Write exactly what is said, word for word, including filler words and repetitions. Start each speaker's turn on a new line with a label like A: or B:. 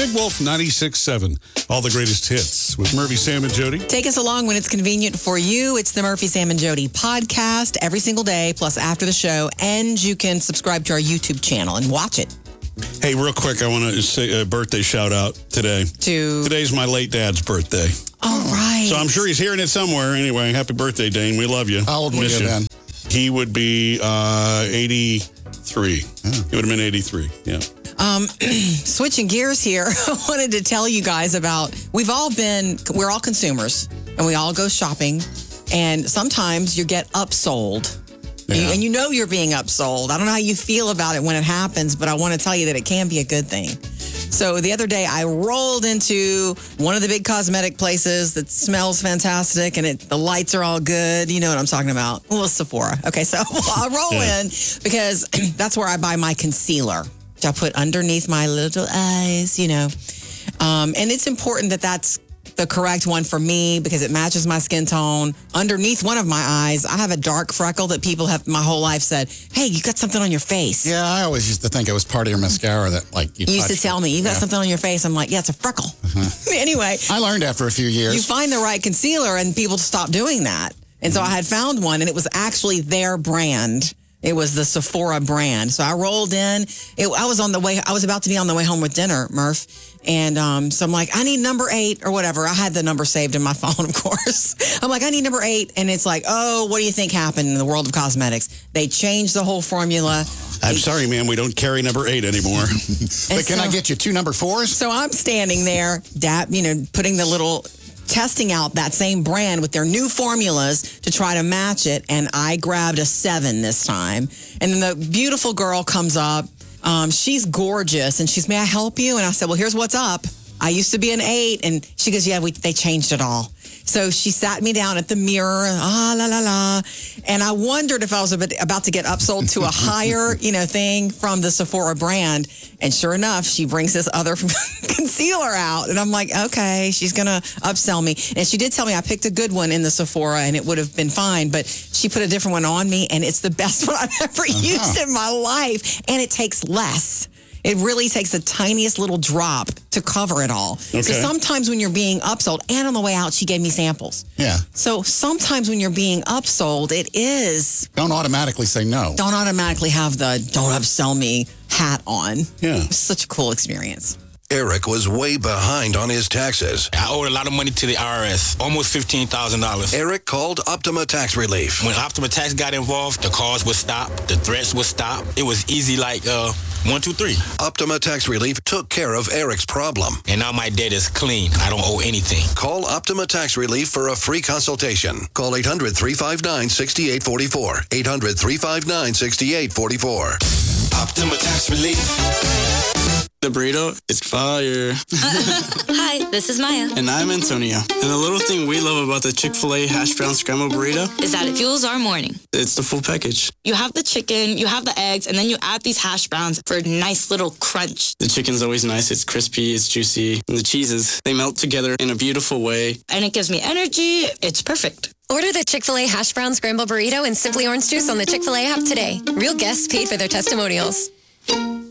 A: Big Wolf ninety-six point seven. All the greatest hits with Murphy, Sam, and Jody.
B: Take us along when it's convenient for you. It's the Murphy, Sam, and Jody podcast every single day, plus after the show. And you can subscribe to our YouTube channel and watch it.
A: Hey, real quick, I want to say a birthday shout out today.
B: To
A: Today's my late dad's birthday.
B: All right.
A: So I'm sure he's hearing it somewhere. Anyway, happy birthday, Dane. We love you.
C: How old were you then?
A: He would be uh, eighty-three. Oh. He would have been eighty-three, yeah.
B: Um, switching gears here, I wanted to tell you guys about, we've all been, we're all consumers, and we all go shopping, and sometimes you get upsold.
A: Yeah.
B: You, and you know you're being upsold. I don't know how you feel about it when it happens, but I want to tell you that it can be a good thing. So the other day, I rolled into one of the big cosmetic places that smells fantastic, and it, the lights are all good. You know what I'm talking about. Well, Sephora. Okay, so I roll yeah. in because that's where I buy my concealer, which I put underneath my little eyes, you know. Um, and it's important that that's the correct one for me because it matches my skin tone. Underneath one of my eyes, I have a dark freckle that people have my whole life said, hey, you got something on your face.
C: Yeah, I always used to think it was part of your mascara that, like, you
B: You used to tell me, you got
C: yeah.
B: something on your face. I'm like, yeah, it's a freckle. Uh-huh. Anyway.
C: I learned after a few years.
B: You find the right concealer and people stop doing that. And mm-hmm. so I had found one and it was actually their brand. It was the Sephora brand. So I rolled in. It, I was on the way. I was about to be on the way home with dinner, Murph. And um, so I'm like, I need number eight or whatever. I had the number saved in my phone, of course. I'm like, I need number eight. And it's like, oh, what do you think happened in the world of cosmetics? They changed the whole formula.
A: I'm sorry, man. We don't carry number eight anymore.
C: But can so, I get you two number fours?
B: So I'm standing there, dap, you know, putting the little... testing out that same brand with their new formulas to try to match it. And I grabbed a seven this time. And then the beautiful girl comes up. Um, she's gorgeous. And she's, may I help you? And I said, well, here's what's up. I used to be an eight. And she goes, yeah, we, they changed it all. So she sat me down at the mirror, ah, la, la, la. And I wondered if I was about to get upsold to a higher, you know, thing from the Sephora brand. And sure enough, she brings this other concealer out. And I'm like, okay, she's going to upsell me. And she did tell me I picked a good one in the Sephora and it would have been fine. But she put a different one on me and it's the best one I've ever uh-huh. used in my life. And it takes less. It really takes the tiniest little drop to cover it all. Okay. So sometimes when you're being upsold, and on the way out, she gave me samples.
C: Yeah.
B: So sometimes when you're being upsold, it is...
C: Don't automatically say no.
B: Don't automatically have the don't upsell me hat on.
A: Yeah.
B: It's such a cool experience.
D: Eric was way behind on his taxes.
E: I owed a lot of money to the I R S, almost fifteen thousand dollars.
D: Eric called Optima Tax Relief.
E: When Optima Tax got involved, the calls would stop, the threats would stop. It was easy like uh, one, two, three.
D: Optima Tax Relief took care of Eric's problem.
E: And now my debt is clean. I don't owe anything.
D: Call Optima Tax Relief for a free consultation. Call eight hundred, three five nine, six eight four four. eight hundred, three five nine, six eight four four.
E: Optima Tax Relief.
F: The burrito is fire.
G: Hi, this is Maya.
F: And I'm Antonio. And the little thing we love about the Chick-fil-A hash brown scrambled burrito
G: is that it fuels our morning.
F: It's the full package.
G: You have the chicken, you have the eggs, and then you add these hash browns for a nice little crunch.
F: The chicken's always nice. It's crispy, it's juicy. And the cheeses, they melt together in a beautiful way.
G: And it gives me energy. It's perfect.
H: Order the Chick-fil-A hash brown scrambled burrito and Simply Orange Juice on the Chick-fil-A app today. Real guests paid for their testimonials.